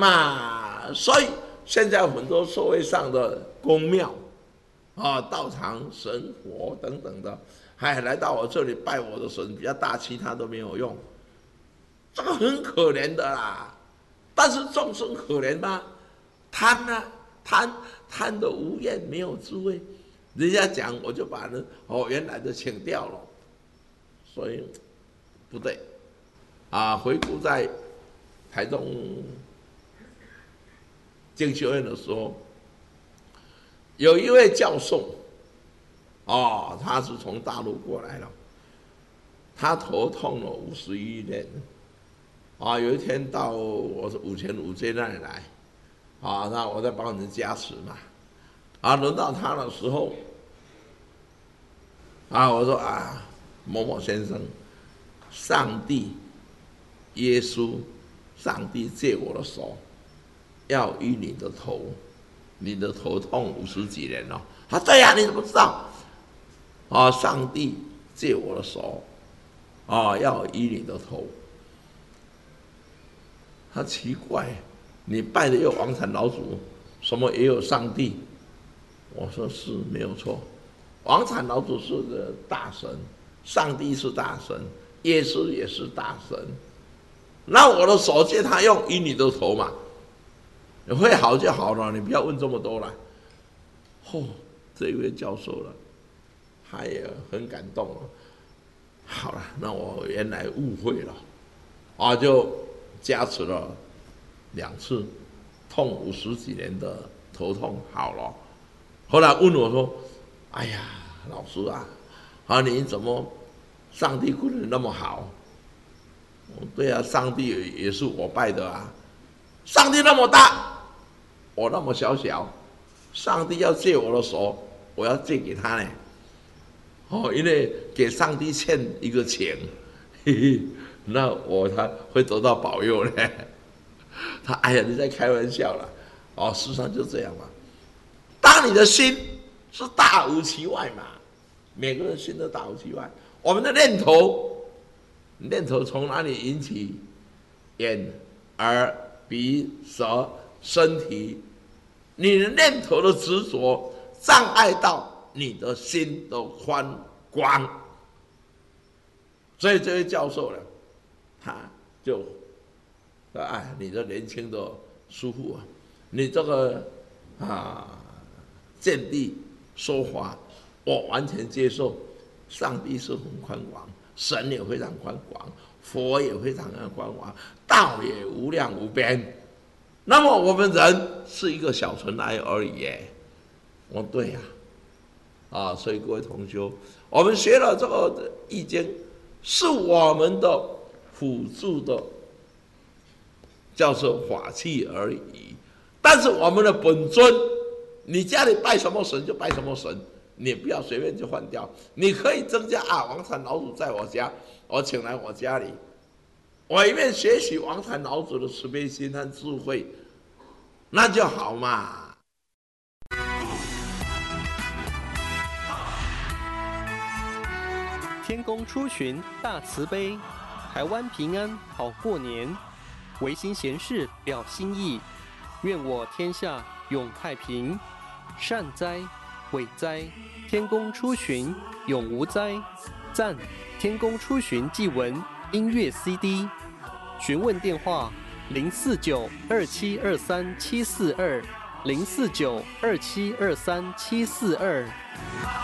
嘛，所以现在很多社会上的宫庙道场、神佛等等的，还来到我这里拜我的神，比较大，其他都没有用，这个很可怜的啦。但是众生可怜吗？贪啊，贪的无厌，没有智慧。人家讲，我就把原来的请掉了，所以不对啊。回顾在台中进修院的时候，有一位教授，他是从大陆过来了，他头痛了51年，有一天到我是午前午街那里来，那我在帮人加持嘛，轮到他的时候，我说某某先生，上帝、耶稣、上帝借我的手，要医你的头，你的头痛50几年了。他对呀，你怎么知道？上帝借我的手，要医你的头。他奇怪，你拜的有王禅老祖，什么也有上帝。我说是没有错，王禅老祖是个大神，上帝是大神，耶稣也是大神。那我的手借他用，医你的头嘛，会好就好了，你不要问这么多了。这位教授了，他也很感动了。好了，那我原来误会了，就加持了2次，痛50几年的头痛好了。后来问我说：“哎呀，老师啊，你怎么上帝对你那么好？”对啊，上帝也是我拜的啊。上帝那么大，我那么小小，上帝要借我的手，我要借给他呢。因为给上帝欠一个情，那他会得到保佑呢。哎呀，你在开玩笑啦。事实上就这样嘛。当你的心是大无其外嘛，每个人心都大无其外。我们的念头从哪里引起？眼、耳、鼻、舌、身体，你的念头的执着障碍到你的心的宽广。所以这位教授呢，他就你这年轻的师父你这个见地说法，我完全接受。上帝是很宽广，神也非常宽广，佛也非常的宽广，道也无量无边。那么我们人是一个小尘埃而已耶。对呀，所以各位同修，我们学了这个易经，是我们的辅助的，叫做法器而已。但是我们的本尊，你家里拜什么神就拜什么神，你不要随便就换掉。你可以增加王禅老祖在我家，我请来我家里，我一面学习王禅老祖的慈悲心和智慧，那就好嘛。 天公出巡大慈悲，台湾平安好过年，唯心闲事表心意，愿我天下永太平。善哉伟哉，天公出巡永无灾。赞天公出巡祭文音乐 CD， 询问电话049-2723-742，049-2723-742。